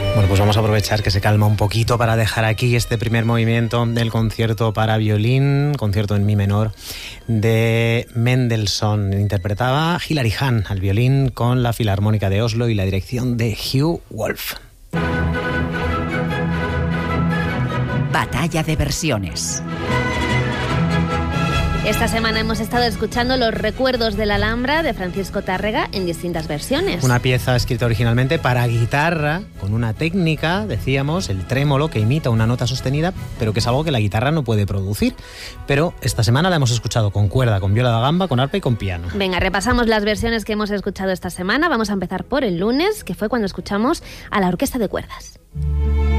Bueno, pues vamos a aprovechar que se calma un poquito para dejar aquí este primer movimiento del concierto para violín, concierto en mi menor, de Mendelssohn. Interpretaba Hilary Hahn al violín con la Filarmónica de Oslo y la dirección de Hugh Wolf. Batalla de versiones. Esta semana hemos estado escuchando Los recuerdos de la Alhambra de Francisco Tárrega en distintas versiones. Una pieza escrita originalmente para guitarra, con una técnica, decíamos, el trémolo, que imita una nota sostenida, pero que es algo que la guitarra no puede producir. Pero esta semana la hemos escuchado con cuerda, con viola da gamba, con arpa y con piano. Venga, repasamos las versiones que hemos escuchado esta semana. Vamos a empezar por el lunes, que fue cuando escuchamos a la Orquesta de Cuerdas.